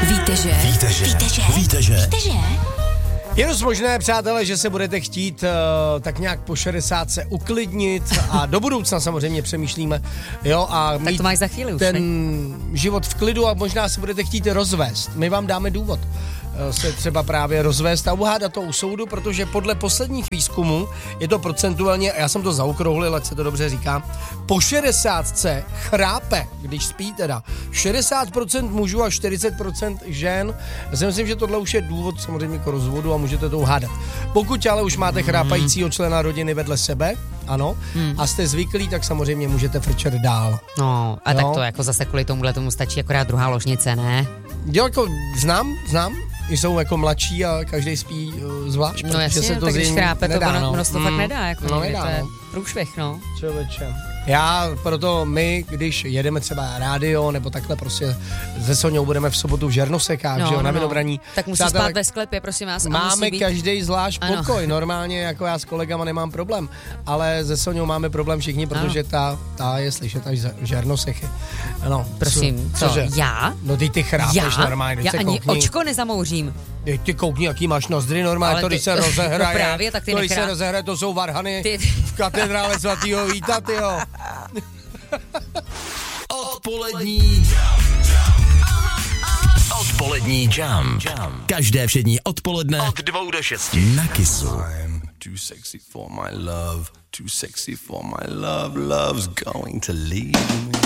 Víte, že? Je dost možné, přátelé, že se budete chtít tak nějak po 60 se uklidnit a do budoucna samozřejmě přemýšlíme, jo, a tak mít to máš za chvíli už, ten život v klidu a možná se budete chtít rozvést. My vám dáme důvod se třeba právě rozvést a uhádat to u soudu, protože podle posledních výzkumů je to procentuálně, já jsem to zaokrouhlil, ať se to dobře říká, po 60 chrápe, když spí teda, 60% mužů a 40% žen. Já si myslím, že tohle už je důvod samozřejmě k rozvodu a můžete to uhádat. Pokud ale už máte chrápajícího člena rodiny vedle sebe, ano, a jste zvyklí, tak samozřejmě můžete frčet dál. No, a tak to jako zase kvůli tomu stačí akorát druhá ložnice, ne? Jo, jako znám, jsou jako mladší a každý spí zvlášť. No jasně, se to tak když chrápe, nedá, to ono to fakt nedá, jako no, nedá, to je no. průšvih, no. Člověče. Já proto my, když jedeme třeba rádio nebo takhle prostě se Soňou budeme v sobotu v Žernosekách, že jo, na Vinobraní. Tak musí spát ve sklepě, prosím vás. Máme každý zvlášť pokoj, normálně jako já s kolegama nemám problém, ale se Soňou máme problém všichni, protože ta je slyšet až v Žernosechy. Ano. Prosím, co? Já? No ty chrápeš normálně. Já ani očko nezamouřím. Ty koukni, jaký máš nozdry normálně, to když se rozehraje. No právě, tak ty když se rozehraje, to jsou varhany v katedrále svatýho Víta, tyjo. Odpolední jam. Každé všední odpoledne od 2 do 6 na Kissu. Too sexy for my love, too sexy for my love, love's going to leave me.